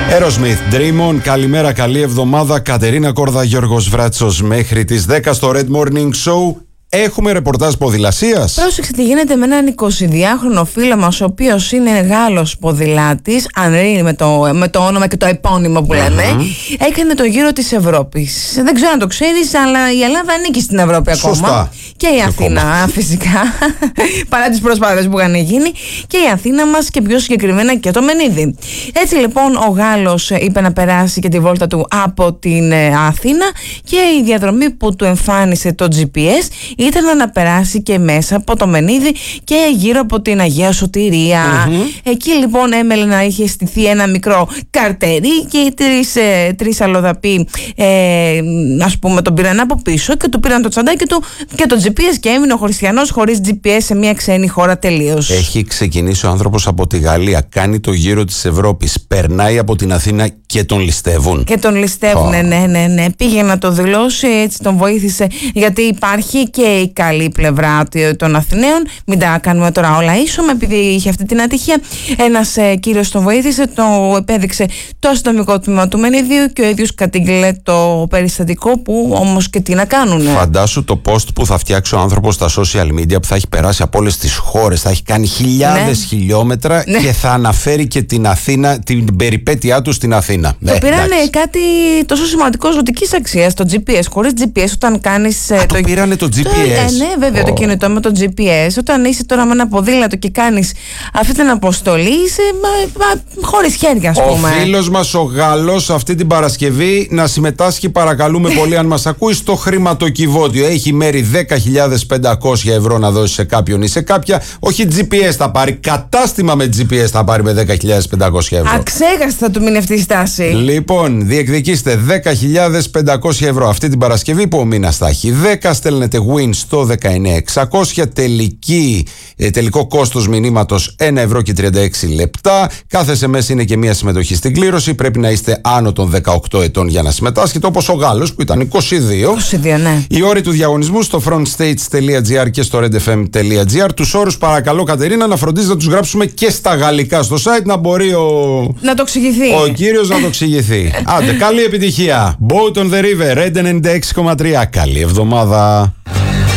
Aerosmith, Dream On, καλημέρα, καλή εβδομάδα. Κατερίνα Κόρδα, Γιώργος Βράτσος, μέχρι τις 10 στο Red Morning Show. Έχουμε ρεπορτάζ ποδηλασίας. Πρόσεξε τι γίνεται με έναν 22χρονο φίλο μας, ο οποίος είναι Γάλλος ποδηλάτης, Ανρί με το όνομα και το επώνυμο που λέμε. Έκανε το γύρο της Ευρώπης. Δεν ξέρω αν το ξέρεις, αλλά η Ελλάδα ανήκει στην Ευρώπη ακόμα. Σωστά. Και η Αθήνα, φυσικά. Παρά τις προσπάθειες που είχαν γίνει. Και η Αθήνα μας και πιο συγκεκριμένα και το Μενίδη. Έτσι λοιπόν ο Γάλλος είπε να περάσει και τη βόλτα του από την Αθήνα, και η διαδρομή που του εμφάνισε το GPS ήταν να περάσει και μέσα από το Μενίδη και γύρω από την Αγία Σωτηρία. Εκεί λοιπόν έμελε να είχε στηθεί ένα μικρό καρτερί, και οι τρεις αλλοδαποί ας πούμε τον πήραν από πίσω και του πήραν το τσαντάκι του και το GPS, και έμεινε ο Χριστιανός χωρίς GPS σε μια ξένη χώρα τελείως. Έχει ξεκινήσει ο άνθρωπος από τη Γαλλία, κάνει το γύρο της Ευρώπης, περνάει από την Αθήνα και τον ληστεύουν. Και τον ληστεύουν, ναι. Πήγε να το δηλώσει, έτσι τον βοήθησε, γιατί υπάρχει και η καλή πλευρά των Αθηναίων. Μην τα κάνουμε τώρα όλα ίσωμα, επειδή είχε αυτή την ατυχία. Ένας κύριος τον βοήθησε, το επέδειξε το αστυνομικό τμήμα του Μενιδίου και ο ίδιος κατήγγειλε το περιστατικό, που όμως και τι να κάνουν. Φαντάσου το post που θα φτιάξει ο άνθρωπος στα social media, που θα έχει περάσει από όλες τις χώρες, θα έχει κάνει χιλιάδες χιλιόμετρα και θα αναφέρει και την Αθήνα, την περιπέτειά του στην Αθήνα. Το πήρανε κάτι τόσο σημαντικό ζωτικής αξίας, το GPS. Χωρίς GPS, όταν κάνεις. Το πήρανε το GPS. Ναι, βέβαια, το κινητό με το GPS. Όταν είσαι τώρα με ένα ποδήλατο και κάνεις αυτή την αποστολή, είσαι χωρίς χέρια, ας πούμε. Ο φίλος μας ο Γάλλος αυτή την Παρασκευή να συμμετάσχει, παρακαλούμε πολύ, αν μας ακούει, στο χρηματοκιβώτιο. Έχει μέρει 10.500 ευρώ να δώσει σε κάποιον ή σε κάποια. Όχι GPS θα πάρει, κατάστημα με GPS θα πάρει με 10.500 ευρώ. Αξέχαστα θα του μείνει αυτή η στάση. Λοιπόν, διεκδικήστε 10.500 ευρώ αυτή την Παρασκευή, που ο μήνας θα έχει 10. Στέλνετε win στο 19.600. Τελικό κόστος μηνύματος 1 ευρώ και 36 λεπτά. Κάθε SMS είναι και μία συμμετοχή στην κλήρωση. Πρέπει να είστε άνω των 18 ετών για να συμμετάσχετε, όπως ο Γάλλος που ήταν 22. 22, ναι. Οι όροι του διαγωνισμού στο frontstage.gr και στο redfm.gr. Τους όρους, παρακαλώ, Κατερίνα, να φροντίζετε να τους γράψουμε και στα γαλλικά στο site, να μπορεί να το εξηγηθεί. Ο κύριος να το εξηγηθεί. Άντε, καλή επιτυχία. Boat on the River, Red 96,3. Καλή εβδομάδα.